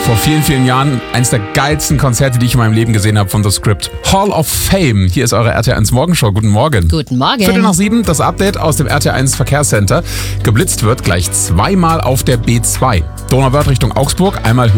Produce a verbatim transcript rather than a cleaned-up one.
vor vielen, vielen Jahren eins der geilsten Konzerte, die ich in meinem Leben gesehen habe von The Script. Hall of Fame. Hier ist eure R T L eins Morgenshow. Guten Morgen. Guten Morgen. Viertel nach sieben, das Update aus dem R T L eins Verkehrscenter. Geblitzt wird gleich zweimal auf der B zwei. Donauwörth Richtung Augsburg, einmal